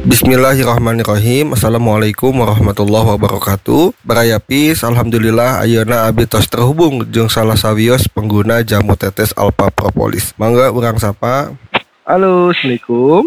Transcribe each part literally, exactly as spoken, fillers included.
Bismillahirrahmanirrahim. Assalamualaikum warahmatullahi wabarakatuh. Baraya Pis, alhamdulillah ayeuna abdi tos terhubung jeung salah sawios pengguna jamu tetes Alpha Propolis. Mangga urang sapa. Halo, assalamualaikum.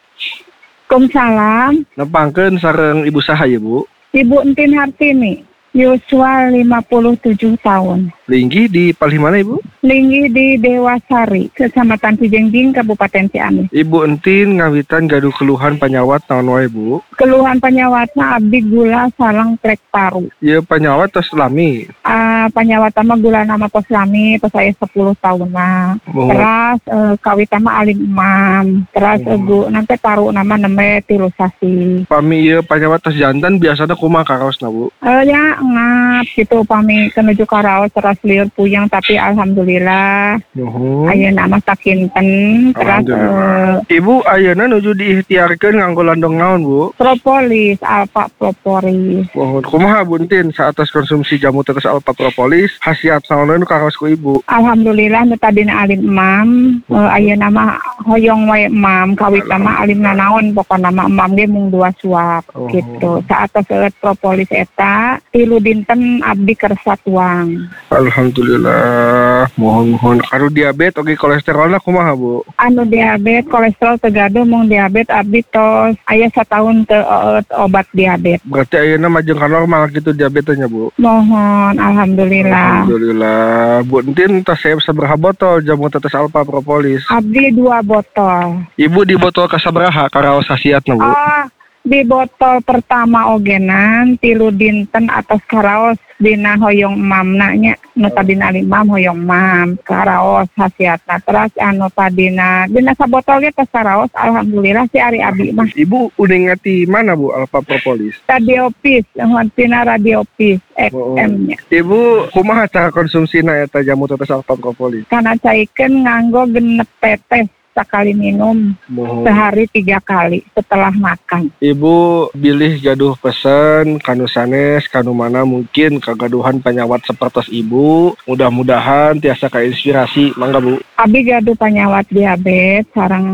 Waalaikumsalam. Nepangkeun sareng ibu saha ya, Bu? Ibu Entin Hartini, yuswa lima puluh tujuh tahun. Linggi di palih mana, Ibu? Linggi di Dewasari, Kecamatan Cijengjing, Kabupaten Ciamis. Ibu Entin ngawitan gaduh keluhan panyawat naon wae, Bu? Keluhan penyawatna abdi gula sareng trek paru. Ieu panyawat tos lami. Uh, penyawat mah gula nama pos lami, pos saya sepuluh tahun nah. Oh. Terus uh, kawita mah alim imam. Terus Oh. egu nanti paru nama nembe tilusasi. Pami ieu panyawat tos jantan biasana kumaha karaosna, Bu? Uh, ya ngap gitu pami kenuju karaos terus liur puyeng tapi alhamdulillah. Nuhun. Ayeuna mah sakinten terus uh, Ibu ayeuna nuju diikhtiarkeun nganggo landong naon, Bu? propolis, Alpha Propolis. Mohon kumaha Bu Entin saatos konsumsi jamu tetes Alpha Propolis khasiat naon nu karaos ku Ibu? Alhamdulillah nu tadina alim imam, uh, ayeuna mah hoyong wae imam, kawitna mah alimna naon pokona mah imam ge mung dua suap Oh. gitu. Saatos eueuh propolis eta tilu dinten abdi kersa tuang. Alhamdulillah. Mohon-mohon karo diabetes oge kolesterolna kumaha, Bu? Anu diabetes kolesterol tegaduh mung diabetes abdi tos aya satahun teu eueuh obat diabetes. Berarti ayeuna mah jeung ka normal gitu diabetesnya, Bu. Mohon alhamdulillah. Alhamdulillah. Bu Entin tos saya sabaraha botol jamu tetes Alpha Propolis? Abdi dua botol. Ibu di botol kasabaraha karaos khasiatna, Bu? Oh, di botol pertama ogenan tilu dinten atas karaos dina hoyong mamna nya nu tadina limam hoyong mam karaos khasiatna terus anu tadina dina sabotol ge tos karaos alhamdulillah si ari abi mah. Ibu udah ngati mana, Bu, Alpha Propolis? Radiopis, tina Radiopis X M nya. Ibu kumaha cara konsumsina eta jamu tetes Alpha Propolis? Kana caikeun nganggo genep tetes sekali minum Mohon. sehari tiga kali setelah makan. Ibu bilih gaduh pesen kanu sanes kanu mana mungkin kagaduhan penyawat sepertos Ibu. Mudah-mudahan tiasa kainspirasi. Mangga, Bu. Abi gaduh penyawat diabetes sareng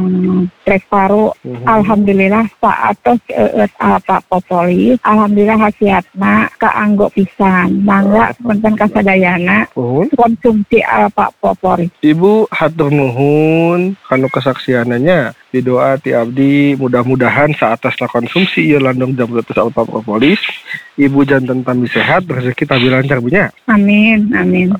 trek paru. Mhm. Alhamdulillah saatos eueuh Alpha Propolis. Alhamdulillah khasiatna kaanggo pisan. Mangga punten kasadayana Nuhun. konsumsi Alpha Propolis. Ibu hatur nuhun kanu kesaksiananya di doa ti abdi mudah-mudahan saatasna konsumsi ieu landong jamu tetes Alpha Propolis Ibu janten tambi sehat rezeki tabi lancar punya. Amin, amin.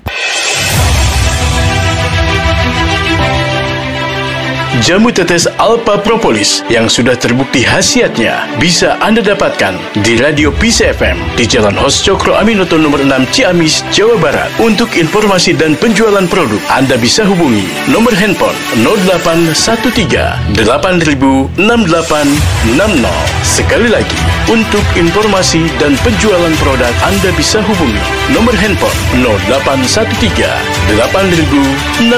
Jamu tetes Alpha Propolis yang sudah terbukti khasiatnya bisa Anda dapatkan di Radio Peace F M di Jalan Hos Cokro Aminoto nomor enam Ciamis, Jawa Barat. Untuk informasi dan penjualan produk, Anda bisa hubungi nomor handphone nol delapan satu tiga delapan nol enam delapan enam nol. Sekali lagi, untuk informasi dan penjualan produk, Anda bisa hubungi nomor handphone nol delapan satu tiga delapan nol enam